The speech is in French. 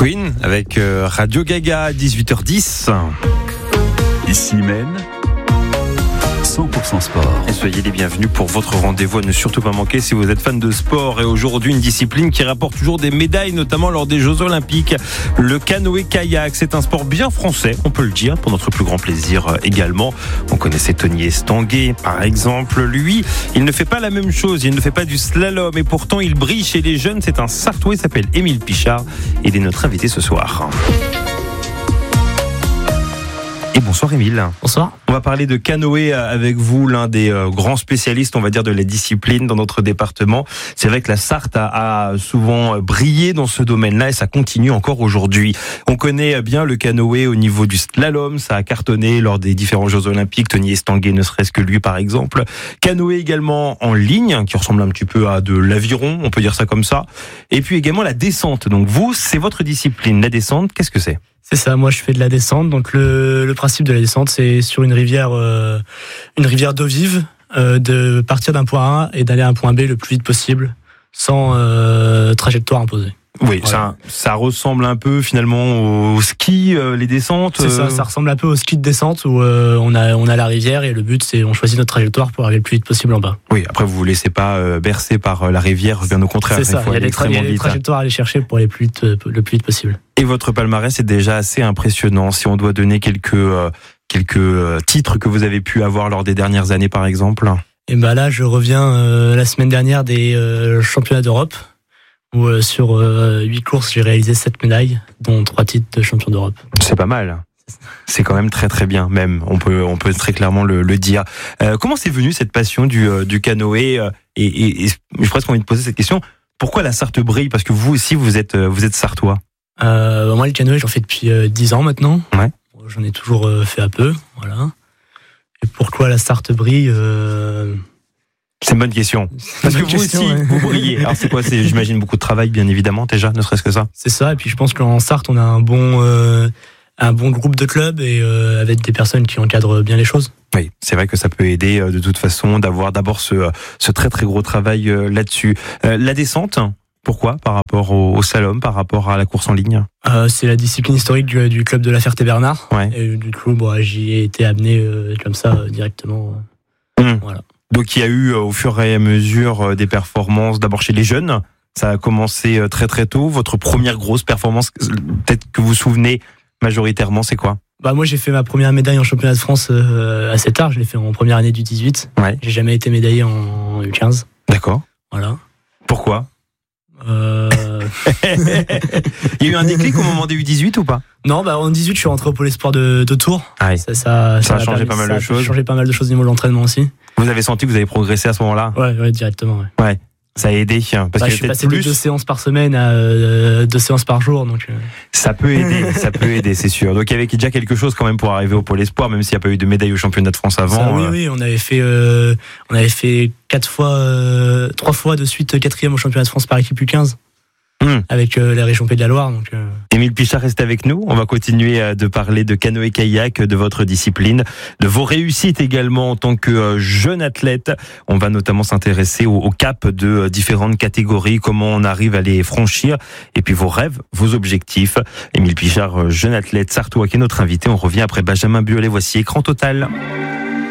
Queen avec Radio Gaga, 18h10. Ici même, 100% sport. Et soyez les bienvenus pour votre rendez-vous à ne surtout pas manquer si vous êtes fan de sport. Et aujourd'hui, une discipline qui rapporte toujours des médailles, notamment lors des Jeux Olympiques. Le canoë-kayak, c'est un sport bien français, on peut le dire, pour notre plus grand plaisir également. On connaissait Tony Estanguet, par exemple. Lui, il ne fait pas la même chose, il ne fait pas du slalom. Et pourtant, il brille chez les jeunes. C'est un Sarthois, il s'appelle Émile Pichard. Il est notre invité ce soir. Et bonsoir Émile. Bonsoir. On va parler de canoë avec vous, l'un des grands spécialistes, on va dire, de la discipline dans notre département. C'est vrai que la Sarthe a souvent brillé dans ce domaine-là et ça continue encore aujourd'hui. On connaît bien le canoë au niveau du slalom, ça a cartonné lors des différents Jeux Olympiques. Tony Estanguet, ne serait-ce que lui par exemple. Canoë également en ligne, qui ressemble un petit peu à de l'aviron, on peut dire ça comme ça. Et puis également la descente. Donc vous, c'est votre discipline, la descente, qu'est-ce que c'est ? C'est ça, moi je fais de la descente. Donc le principe de la descente, c'est sur une rivière d'eau vive, de partir d'un point A et d'aller à un point B le plus vite possible, sans trajectoire imposée. Oui, voilà. ça ressemble un peu finalement au ski, les descentes. C'est ça ressemble un peu au ski de descente où on a la rivière et le but c'est on choisit notre trajectoire pour arriver le plus vite possible en bas. Oui, après vous vous laissez pas bercer par la rivière, bien au contraire. C'est ça, il y a des trajectoires à aller chercher pour aller le plus vite possible. Et votre palmarès est déjà assez impressionnant. Si on doit donner quelques titres que vous avez pu avoir lors des dernières années par exemple. Et ben là je reviens la semaine dernière des championnats d'Europe. Où sur 8 courses, j'ai réalisé 7 médailles, dont 3 titres de champion d'Europe. C'est pas mal. C'est quand même très très bien, même. On peut très clairement le dire. Comment c'est venu cette passion du canoë et j'ai presque envie de poser cette question. Pourquoi la Sarthe brille ? Parce que vous aussi, vous êtes sartois. Moi, le canoë, j'en fais depuis 10 ans maintenant. Ouais. J'en ai toujours fait un peu, voilà. Et pourquoi la Sarthe brille C'est une bonne question. Parce que vous aussi, vous brillez. Alors c'est quoi ? C'est, j'imagine, beaucoup de travail, bien évidemment, déjà, ne serait-ce que ça. C'est ça, et puis je pense qu'en Sarthe, on a un bon groupe de clubs et avec des personnes qui encadrent bien les choses. Oui, c'est vrai que ça peut aider de toute façon d'avoir d'abord ce très très gros travail là-dessus. La descente, pourquoi ? Par rapport au slalom, par rapport à la course en ligne ? C'est la discipline historique du club de la Ferté-Bernard. Ouais. Et du coup, j'y ai été amené comme ça directement. Voilà. Donc il y a eu au fur et à mesure des performances, d'abord chez les jeunes, ça a commencé très très tôt. Votre première grosse performance, peut-être que vous vous souvenez majoritairement, c'est quoi ? Moi j'ai fait ma première médaille en championnat de France assez tard, je l'ai fait en première année du 18. Ouais. J'ai jamais été médaillé en U15. D'accord. Voilà. Pourquoi ? Il y a eu un déclic au moment des U18 ou pas ? Non, en 18 je suis rentré au pôle espoir de Tours. Ah oui. Ça a changé pas mal de choses. Ça a changé pas mal de choses au niveau de l'entraînement aussi. Vous avez senti que vous avez progressé à ce moment-là ? Ouais, directement. Ouais. Ça a aidé parce que je suis passé de 2 séances par semaine à 2 séances par jour, donc. Ça peut aider, c'est sûr. Donc il y avait déjà quelque chose quand même pour arriver au pôle espoir, même s'il n'y a pas eu de médaille au championnat de France avant. Oui, on avait fait 3 fois de suite 4e au championnat de France par équipe U15. Avec la région Pays de la Loire. Donc, Émile Pichard reste avec nous. On va continuer de parler de canoë-kayak, de votre discipline, de vos réussites également en tant que jeune athlète. On va notamment s'intéresser au cap de différentes catégories, comment on arrive à les franchir, et puis vos rêves, vos objectifs. Émile Pichard, jeune athlète sartois, qui est notre invité. On revient après Benjamin Biolay. Voici Écran Total.